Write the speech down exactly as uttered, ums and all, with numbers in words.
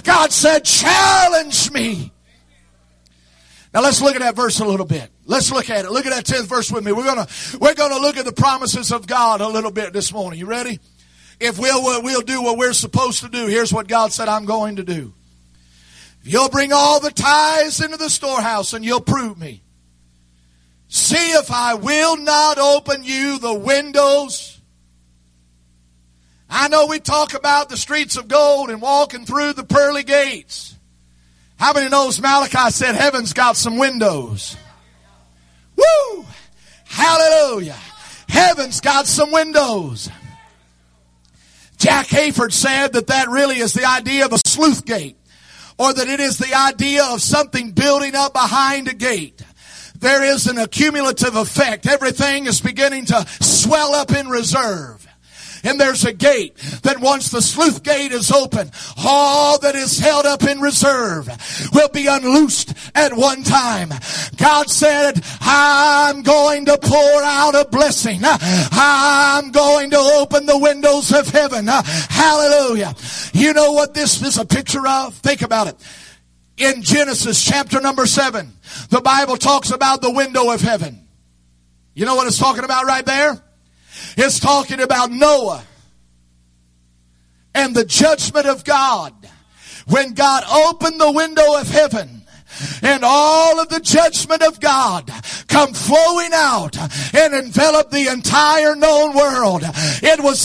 God said, challenge me. Now let's look at that verse a little bit. Let's look at it. Look at that tenth verse with me. We're gonna, we're gonna look at the promises of God a little bit this morning. You ready? If we'll, we'll do what we're supposed to do, here's what God said I'm going to do. You'll bring all the tithes into the storehouse and you'll prove me. See if I will not open you the windows. I know we talk about the streets of gold and walking through the pearly gates. How many knows Malachi said heaven's got some windows? Woo! Hallelujah. Heaven's got some windows. Jack Hayford said that that really is the idea of a sluice gate, or that it is the idea of something building up behind a gate. There is an accumulative effect. Everything is beginning to swell up in reserve. And there's a gate that once the sluice gate is open, all that is held up in reserve will be unloosed at one time. God said, I'm going to pour out a blessing. I'm going to open the windows of heaven. Hallelujah. You know what this is a picture of? Think about it. In Genesis chapter number seven, the Bible talks about the window of heaven. You know what it's talking about right there? It's talking about Noah and the judgment of God. When God opened the window of heaven and all of the judgment of God come flowing out and envelop the entire known world. It was